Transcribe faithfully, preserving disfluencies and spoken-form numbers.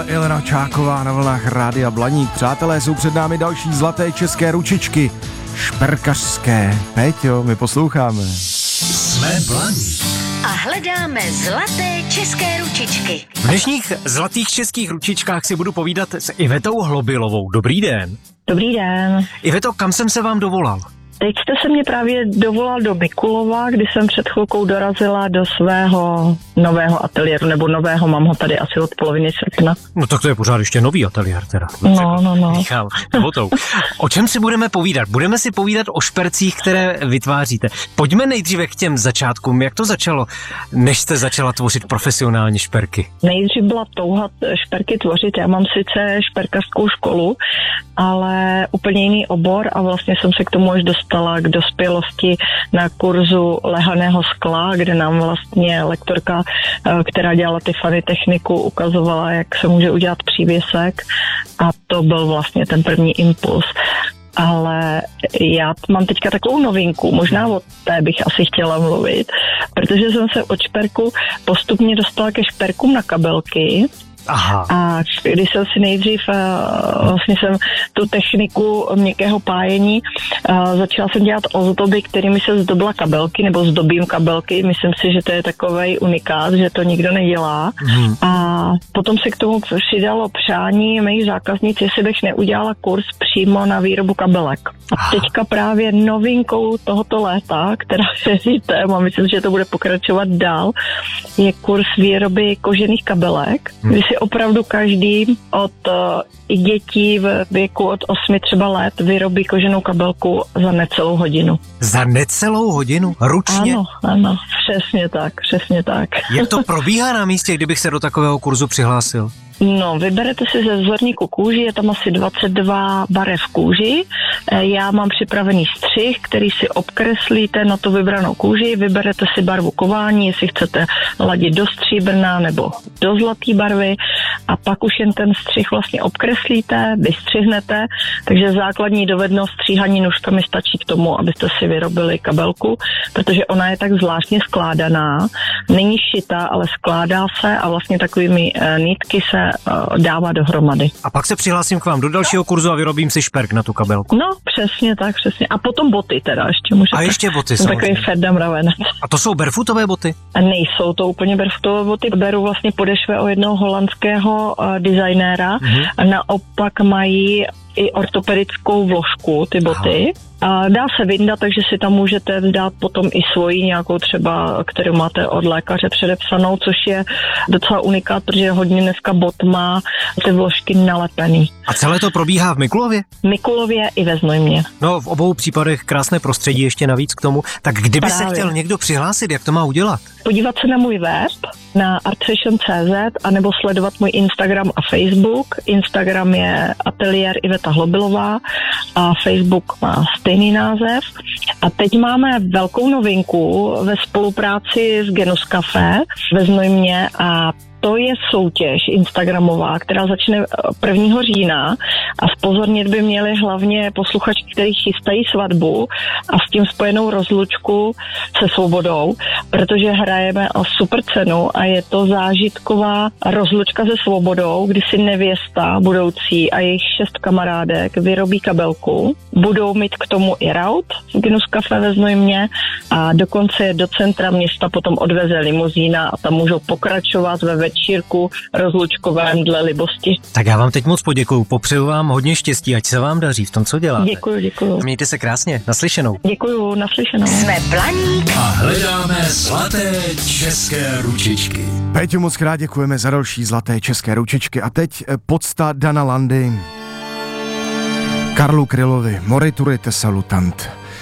Ilona Čáková na vlnách Rádia Blaník. Přátelé, jsou před námi další zlaté české ručičky. Šperkařské. Péťo, my posloucháme. Jsme Blaník. A hledáme zlaté české ručičky. V dnešních zlatých českých ručičkách si budu povídat s Ivetou Hlobilovou. Dobrý den. Dobrý den. Iveto, kam jsem se vám dovolal? Teď jste se mě právě dovolal do Mikulova, kdy jsem před chvilkou dorazila do svého nového ateliéru, nebo nového, mám ho tady asi od poloviny srpna. No tak to je pořád ještě nový ateliér teda. No, no, no. Míchal, o čem si budeme povídat? Budeme si povídat o špercích, které vytváříte. Pojďme nejdříve k těm začátkům. Jak to začalo, než jste začala tvořit profesionálně šperky? Nejdřív byla touha šperky tvořit. Já mám sice šperkařskou školu, ale úplně jiný obor a vlastně jsem se k tomu až dostala k dospělosti na kurzu lehaného skla, kde nám vlastně lektorka, která dělala ty fany techniku, ukazovala, jak se může udělat přívěsek, a to byl vlastně ten první impuls. Ale já mám teďka takovou novinku, možná o té bych asi chtěla mluvit, protože jsem se od šperku postupně dostala ke šperkům na kabelky. Aha. A když jsem si nejdřív, vlastně jsem tu techniku měkkého pájení, začala jsem dělat ozdoby, kterými se zdobila kabelky, nebo zdobím kabelky. Myslím si, že to je takovej unikát, že to nikdo nedělá. Hmm. A potom se k tomu přidalo přání mých zákaznic, jestli bych neudělala kurz přímo na výrobu kabelek. A teďka právě novinkou tohoto léta, která je řítem, a myslím, že to bude pokračovat dál, je kurz výroby kožených kabelek, hmm. kdy si opravdu každý od uh, dětí v věku od osmi třeba let vyrobí koženou kabelku za necelou hodinu. Za necelou hodinu? Ručně? Ano, ano, přesně tak, přesně tak. Jak to probíhá na místě, kdybych se do takového kurzu přihlásil? No, vyberete si ze vzorníku kůži, je tam asi dvacet dva barev kůži. Já mám připravený střih, který si obkreslíte na tu vybranou kůži, vyberete si barvu kování, jestli chcete ladit do stříbrna nebo do zlaté barvy, a pak už jen ten střih vlastně obkreslíte, vystřihnete, takže základní dovednost stříhaní nůžkami stačí k tomu, abyste si vyrobili kabelku, protože ona je tak zvláštně skládaná, není šitá, ale skládá se a vlastně takovými uh, nitky se uh, dává dohromady. A pak se přihlásím k vám do dalšího kurzu a vyrobím si šperk na tu kabelku. No, přesně tak, přesně. A potom boty teda ještě můžete. A ještě boty, jsem takový Ferda Mravenec. A to jsou barefootové boty? A nejsou to úplně barefootové boty. Beru vlastně podešve o jednoho holandského uh, designéra. Mm-hmm. A naopak mají i ortopedickou vložku, ty boty. Aha. A dá se vyndat, takže si tam můžete dát potom i svoji nějakou třeba, kterou máte od lékaře předepsanou, což je docela unikát, protože hodně dneska bot má ty vložky nalepený. A celé to probíhá v Mikulově? V Mikulově i ve Znojmě. No, v obou případech krásné prostředí ještě navíc k tomu. Tak kdyby Právě. se chtěl někdo přihlásit, jak to má udělat? Podívat se na můj web, na artfashion tečka cé zet, anebo sledovat můj Instagram a Facebook. Instagram je ateliér Iveta Hlobilová a Facebook má stejný název. A teď máme velkou novinku ve spolupráci s Genus Café ve Znojmě, a to je soutěž instagramová, která začne prvního října, a zpozornit by měli hlavně posluchači, kteří chystají svatbu a s tím spojenou rozlučku se svobodou, protože hrajeme o super cenu a je to zážitková rozlučka se svobodou, kdy si nevěsta budoucí a jejich šest kamarádek vyrobí kabelku. Budou mít k tomu i raut v Genus Café ve Znojmě a dokonce do centra města potom odveze limuzína a tam můžou pokračovat ve večírku rozlučkovém dle libosti. Tak já vám teď moc poděkuju, popřeju vám hodně štěstí, ať se vám daří v tom, co děláte. Děkuju, děkuju. Mějte se krásně, naslyšenou. Děkuju, naslyšenou. Jsme Blaník a hledáme zlaté české ručičky. Péťo, moc krát děkujeme za další zlaté české ručičky. A teď podsta Dana Landy. Karlu Krylovi, Morituri te salutant.